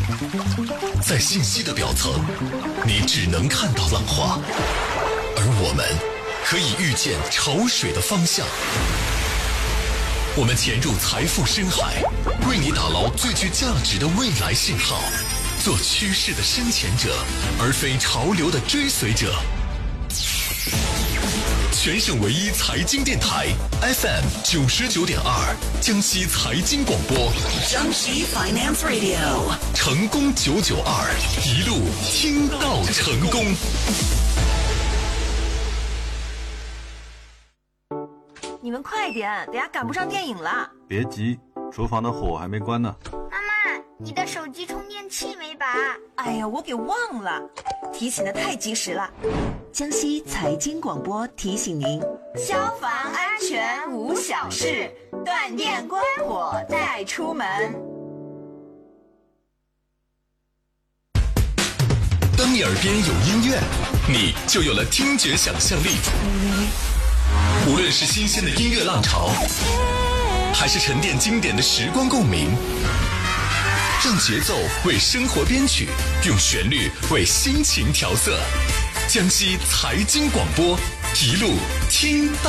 在信息的表层，你只能看到浪花，而我们可以预见潮水的方向。我们潜入财富深海，为你打捞最具价值的未来信号，做趋势的深潜者，而非潮流的追随者。全省唯一财经电台 FM 99.2，江西财经广播， 江西 Finance Radio， 成功992，一路听到成功。 你们快点，等下赶不上电影了。 别急，厨房的火还没关呢。 妈妈，你的手机充电器没拔？ 哎呀，我给忘了，提醒的太及时了。 江西财经广播提醒您： 消防安全无小事，断电关火再出门。 当你耳边有音乐，你就有了听觉想象力。无论是新鲜的音乐浪潮，还是沉淀经典的时光共鸣，让节奏为生活编曲，用旋律为心情调色。江西财经广播，一路听到